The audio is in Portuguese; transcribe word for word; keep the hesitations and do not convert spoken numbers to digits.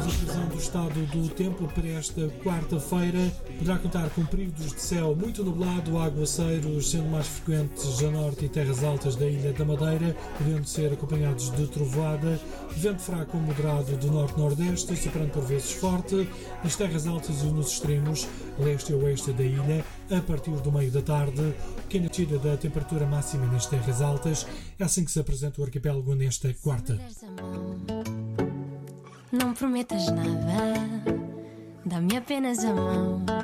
a previsão do estado do tempo para esta quarta-feira. Poderá contar com períodos de céu muito nublado, aguaceiros sendo mais frequentes a norte e terras altas da Ilha da Madeira, podendo ser acompanhados de trovoada, vento fraco ou moderado de norte-nordeste, soprando por vezes forte, nas terras altas e nos extremos, leste e oeste da ilha, a partir do meio da tarde, pequena descida da temperatura máxima nas terras altas. É assim que se apresenta o arquipélago nesta quarta. Não prometas nada, dá-me apenas a mão.